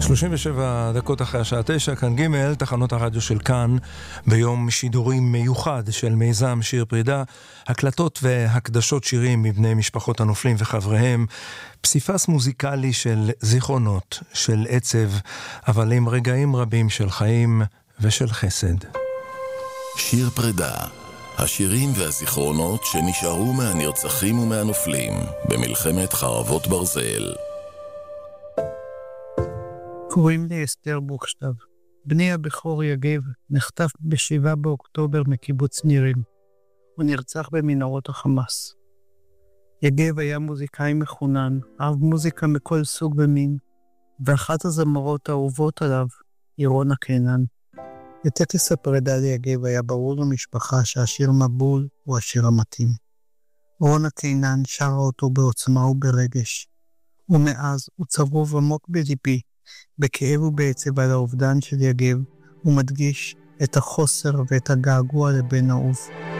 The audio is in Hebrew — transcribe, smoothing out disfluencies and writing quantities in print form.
37 דקות אחרי השעה 9, כאן ג' תחנות הרדיו של כאן, ביום שידורים מיוחד של מיזם שיר פרידה, הקלטות והקדשות שירים מבני משפחות הנופלים וחבריהם, פסיפס מוזיקלי של זיכרונות, של עצב, אבל עם רגעים רבים של חיים ושל חסד. שיר פרידה, השירים והזיכרונות שנשארו מהנרצחים ומהנופלים במלחמת חרבות ברזל. קוראים לי אסתר בוכשטב. בני הבכור יגב נחטף ב7 באוקטובר מקיבוץ נירים. הוא נרצח במנהרות החמאס. יגב היה מוזיקאי מחונן, אהב מוזיקה מכל סוג ומין, ואחת הזמרות האהובות עליו היא רונה קינן. בטקס הפרידה ליגב היה ברור למשפחה שהשיר מבול הוא השיר המתאים. רונה קינן שרה אותו בעוצמה וברגש, ומאז הוא צרוב עמוק בליבי, בכאב ובעצב על האובדן של יגב, הוא מדגיש את החוסר ואת הגעגוע לבן אהוב.